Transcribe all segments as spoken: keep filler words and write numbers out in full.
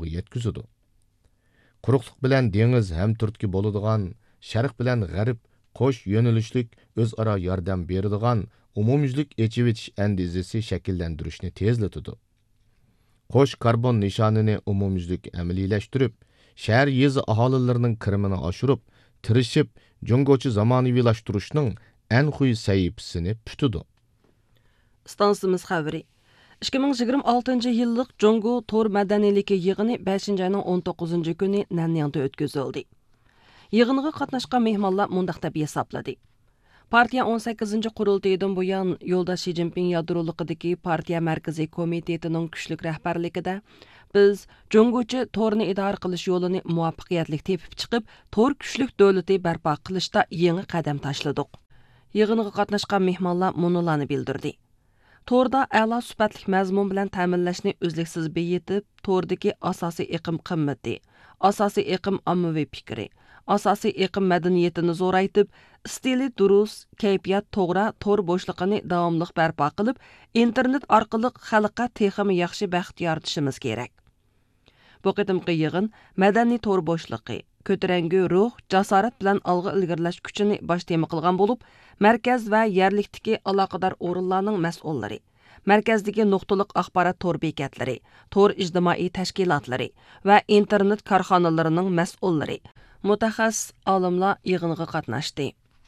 aholiga yetkizadi. Quruqliq bilan dengiz hamturtki bo'ladigan, sharq bilan g'arb qo'sh yo'nalishlik o'zaro yordam beradigan umumyuzlik echib etish andizasi shakllantirishni tezlatadi. Qo'sh karbon nishonini umumyuzlik amaliylashtirib, shahar yezi aholilarining kirimini oshirib, tirishib, jungochi zamonaviylashtirishning anxuy sayifisini putudi. Stansimiz xabari. ikki ming yigirma oltinchi yillik Jungo Tor madaniylik yig'ini beshinchi ayning o'n to'qqizinchi kuni Nanyangda o'tkazildi. Yig'inga qatnashgan mehmonlar mundaq deb hisobladi. Partiya o'n sakkizinchi qurultayidan buyon Yo'ldosh Shi Jinping yadroliqidagi partiya markaziy komitetining kuchli rahbarligida biz Jungochi Torni idora qilish yo'lini muvaffaqiyatli tepib chiqib, Tor kuchli davlati barpo qilishda yangi qadam tashladik. Yig'inga qatnashgan mehmonlar munolarni bildirdi. Torda a'lo sifatli mazmun bilan ta'minlashni uzluksiz beyitib, Tordagi asosiy iqim qimmati, asosiy iqim ommaviy fikri, asosiy iqim madaniyatini zo'raytib, stili durust, kayfiyat to'g'ri Tor bo'shliqini davomli barpo qilib, internet orqali xalqqa texmi yaxshi baxt yaratishimiz kerak. Bu qitimqi yig'in madaniy Tor bo'shliqi, ko'tarangi ruh, jasorat bilan olg'a ilgirlash kuchini bosh tema qilgan bo'lib, markaz va yerlikdagi aloqador o'rinlarning mas'ullari, markazdagi nuqtaliq axborot Tor bekatlari, Tor ijtimoiy tashkilotlari va internet korxonalarining mas'ullari, mutaxassis olimlar yig'inga qatnashdi.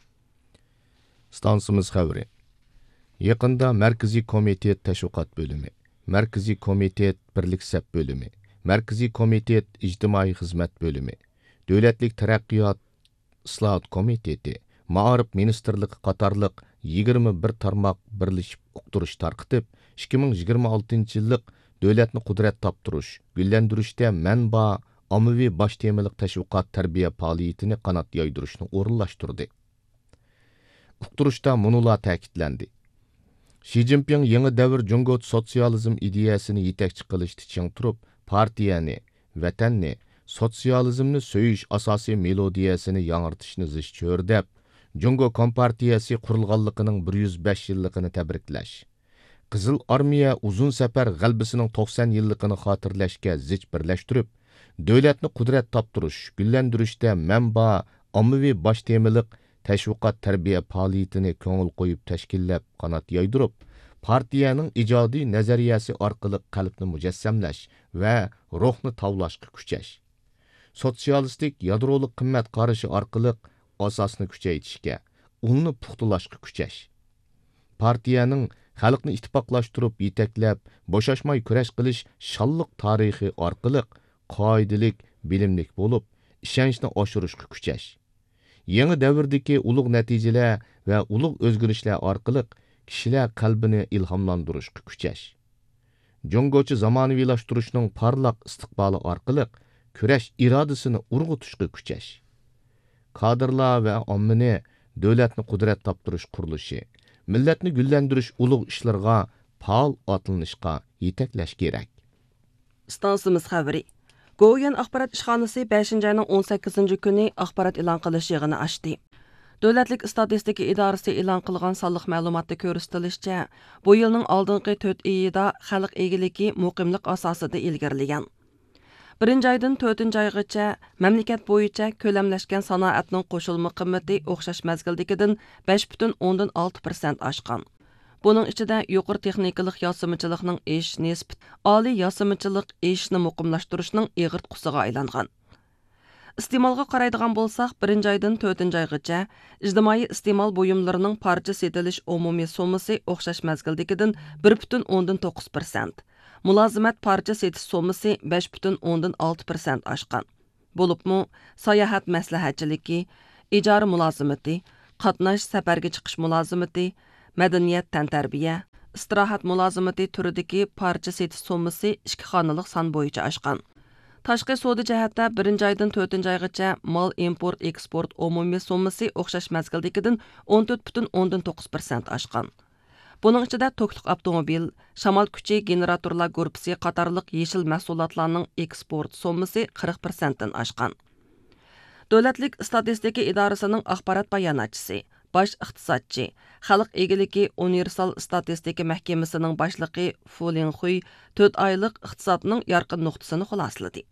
Stansimiz xabari. Yaqinda Markaziy komitet tashviqot bo'limi, Markaziy komitet birlik sap bo'limi, Markaziy komitet ijtimoiy xizmat bo'limi, Davlatlik taraqqiyot islohot komiteti, Ma'arif ministrligi qatorliq yigirma bir tarmoq birlashib uqtirish tarqitib, ikki ming yigirma oltinchi yillik davlatni qudrat toptirish, gullantirishda manba ommaviy bosh temalik tashviqot tarbiya faoliyatini qanot yoydirishni o'rinlashtirdi. Uqtirishda munolar ta'kidlandi. Shi Jinping yangi davr Jungo sotsializm ideyasini yetakchi qilishda ching turib, partiyani, vatanni, sotsializmni söyish asosiy melodiyasini yangirtishni zish cho'rdab, Jungo Kompartiyasi qurilganligining bir yuz besh yilligini tabriklash, Qizil Armiya uzun safar g'albisining to'qson yilligini xotirlashga zich birlashtirib, davlatni qudrat toptirish, gullantirishda manba ommaviy bosh temalik tashviqot tarbiya faoliyatini ko'ngil qo'yib tashkillab qanot yoydirib, partiyaning ijodiy nazariyasi orqali qalbni mujassamlash va ruhni tavlashga kuchash, sotsialistik yadrolik qimmat qarashi orqali asosni kuchaytirishga, uni puxtalashga kuchash. Partiyaning xalqni ittifoqlashtirib, yetaklab, bo'shashmay kurash qilish shalliq tarixi orqali qoidalik, bilimlik bo'lib, ishonchni oshirishga kuchash. Yangi davrdagi ulug' natijalar va ulug' o'zgarishlar orqali kishilar qalbini ilhomlantirishga kuchash. Jungochi zamonaviylashtirishning parlaq istiqboli orqali kurash irodasini urg'utishga kuchash. Kadrlar va ommani davlatni qudrat toptirish qurilishi, millatni gullantirish ulug' ishlarga faol otlanishga yetaklash kerak. Stansimiz xabari. Go'yan axborot ishxonasi beshinchi ayning o'n sakkizinchi kuni axborot e'lon qilish yig'ini ochdi. Davlatlik statistika idorasi e'lon qilgan sonliq ma'lumotda ko'rsatilishicha, bu yilning oldingi to'rt oyida xalq egiligi muqimlik asosida ilgarilgan. birinchi aydan to'rtinchi oygacha mamlakat bo'yicha ko'lamlashgan sanoatning qo'shilma qimmati o'xshash mazgildagidan besh butun o'ndan olti persent oshgan. Buning ichida yuqori texnikalik yosimichilikning ish nisbat, oliy yosimichilik ishni muqimlashtirishning eg'ir qusiga aylangan. Iste'molga qaraydigan bo'lsak, birinchi aydan to'rtinchi oygacha ijtimoiy iste'mol buyumlarining parcha setilish umumiy summasi o'xshash mazgildagidan bir butun o'ndan to'qqiz persent. Mulozimat parcha setish summasi besh butun o'ndan olti persent oshgan. Bo'libmi, sayohat maslahatchiligi, ijara mulozimati, qatnash safarga chiqish mulozimati, madaniyat tantarbiya, istirohat mulozimati turidagi parcha setish summasi ikki xonalik son bo'yicha oshgan. Tashqi savdo jihatda birinchi aydan to'rtinchi oygacha mol import eksport umumiy summasi o'xshash mazgildagidan o'n to'rt butun o'ndan to'qqiz persent oshgan. Buning ichida to'kliq avtomobil, shamol kuchi generatorlar guruhi qatorliq yeshil mahsulotlarning eksport summasi qirq persentdan oshgan. Davlatlik statistika idorasining axborot bayonotchisi, bosh iqtisodchi, xalq egiligi universal statistika mahkamasining boshlig'i Fu Linghui to'rt oylik iqtisodning yorqin nuqtasini xulosaladi.